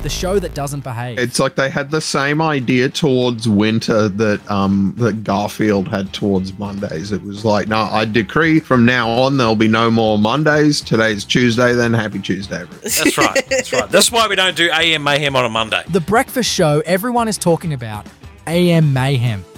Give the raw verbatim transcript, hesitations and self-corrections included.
the show that doesn't behave. It's like they had the same idea towards winter that um that Garfield had towards Mondays. It was like, no, I decree from now on there'll be no more Mondays. Today's Tuesday, then happy Tuesday, everyone. That's right. That's right. That's why we don't do A M Mayhem on a Monday. The breakfast show everyone is talking about, A M Mayhem.